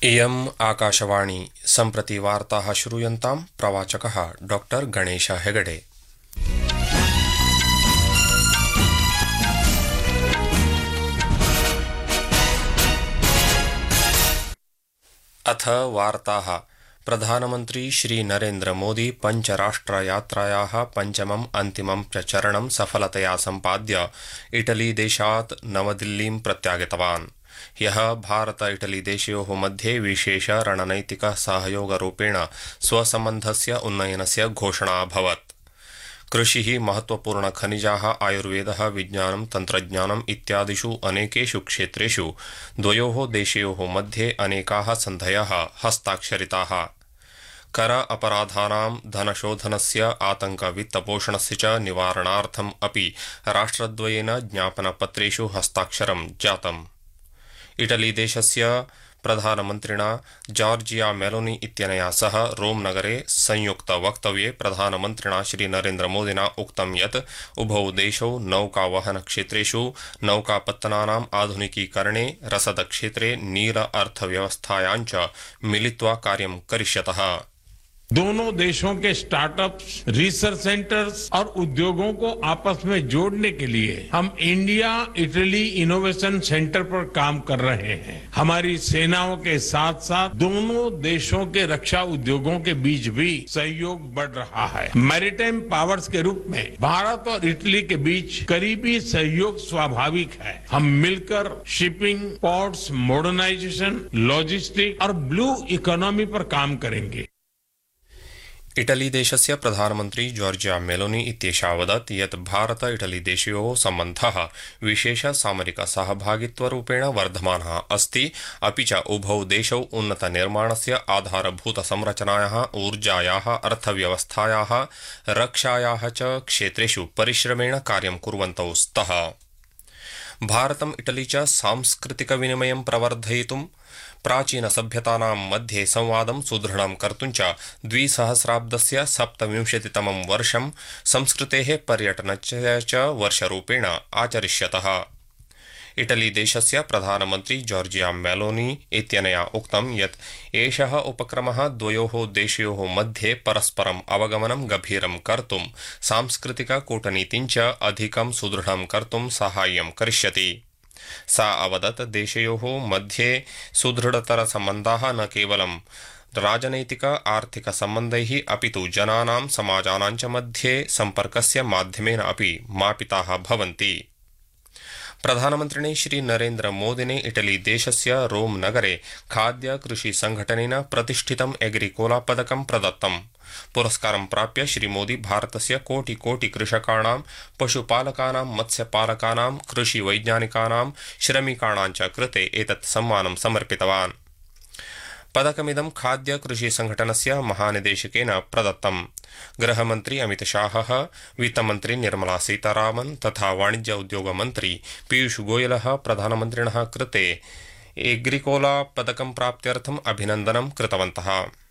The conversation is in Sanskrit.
इयम् आकाशवाणी सम्प्रति वार्ताः श्रूयन्ताम् प्रवाचकः डॉक्टर गणेश हेगडे। अथ वार्ताः। प्रधानमन्त्री श्री नरेन्द्र मोदी पञ्चराष्ट्रयात्रायाः पञ्चमम् अन्तिमं चरणं सफलतया सम्पाद्य इटली देशात् नवदिल्लीं प्रत्यागतवान्। ह्यः भारत इटली देशयोः मध्ये विशेष रणनैतिक सहयोगरूपेण स्वसम्बन्धस्य उन्नयनस्य घोषणा अभवत्। कृषिः, महत्वपूर्ण खनिजाः, आयुर्वेदः, विज्ञानं, तन्त्रज्ञानम् इत्यादिषु अनेकेषु क्षेत्रेषु द्वयोः देशयोः मध्ये अनेकाः सन्धयः हस्ताक्षरिताः। कर अपराधानां, धनशोधनस्य, आतंक वित्तपोषणस्य च निवारणार्थम् अपि राष्ट्रद्वयेन ज्ञापनपत्रेषु हस्ताक्षरं जातम्। इटली देशस्य प्रधानमन्त्रिणा जॉर्जिया मेलोनी इत्यनया सह रोम नगरे संयुक्त वक्तव्ये प्रधानमन्त्रिणा श्री नरेन्द्र मोदिना उक्तं यत् उभौ देशौ नौकावहन क्षेत्रेषु नौकापत्तनानाम् आधुनिकीकरणे, रसदक्षेत्रे, नील अर्थव्यवस्थायां च मिलित्वा कार्यं करिष्यतः। दोनों देशों के स्टार्टअप्स, रिसर्च सेंटर्स और उद्योगों को आपस में जोड़ने के लिए हम इंडिया इटली इनोवेशन सेंटर पर काम कर रहे हैं। हमारी सेनाओं के साथ साथ दोनों देशों के रक्षा उद्योगों के बीच भी सहयोग बढ़ रहा है। मैरीटाइम पावर्स के रूप में भारत और इटली के बीच करीबी सहयोग स्वाभाविक है। हम मिलकर शिपिंग, पोर्ट्स, मॉडर्नाइजेशन, लॉजिस्टिक और ब्लू इकोनॉमी पर काम करेंगे। इटली देशस्य प्रधानमन्त्री जॉर्जिया मेलोनी इत्येषा वदत् यत् भारत इटली देशयोः सम्बन्धः विशेष सामरिक सहभागित्वरूपेण वर्धमानः अस्ति, अपि च उभौ देशौ उन्नतनिर्माणस्य, आधारभूत संरचनायाः, ऊर्जायाः, अर्थव्यवस्थायाः, रक्षायाः च क्षेत्रेषु परिश्रमेण कार्यं कुर्वन्तौ स्तः। भारतम् इटली च सांस्कृतिक विनिमयं प्रवर्धयितुं, प्राचीन सभ्यतानां मध्ये संवादं सुदृढं कर्तुं च 2000 सप्तविंशतितमं वर्षं संस्कृतेः पर्यटनस्य च वर्षरूपेण आचरिष्यतः। इटली देशस्य प्रधानमन्त्री जॉर्जिया मेलोनी इत्यनया उक्तं यत् एषः उपक्रमः द्वयोः देशयोः मध्ये परस्परम् अवगमनं गभीरं कर्तुं, सांस्कृतिक कूटनीतिं च अधिकं सुदृढं कर्तुं साहाय्यं करिष्यति। सा अवदत् देशयोः मध्ये सुदृढतर सम्बन्धाः न केवलं राजनैतिक आर्थिक सम्बन्धैः अपितु जनानां, समाजानां च मध्ये सम्पर्कस्य माध्यमेन अपि मापिताः भवन्ति। प्रधानमन्त्रिणे श्री नरेन्द्र मोदिने इटली देशस्य रोम नगरे खाद्य कृषि संघटनेन प्रतिष्ठितम् एग्रिकोला पदकं प्रदत्तम्। पुरस्कारं प्राप्य श्री मोदी भारतस्य कोटि कोटि कृषकाणां, पशुपालकानां, मत्स्यपालकानां, कृषि वैज्ञानिकानां, श्रमिकाणां च कृते एतत् सम्मानं समर्पितवान्। पदकमिदं खाद्य कृषि संघटनस्य महानिदेशकेन प्रदत्तम्। गृहमन्त्री अमित शाहः, वित्तमन्त्री निर्मला सीतारामन् तथा वाणिज्य उद्योग मन्त्री पीयूष गोयलः प्रधानमन्त्रिणः कृते एग्रिकोला पदकं प्राप्त्यर्थम् अभिनन्दनं कृतवन्तः।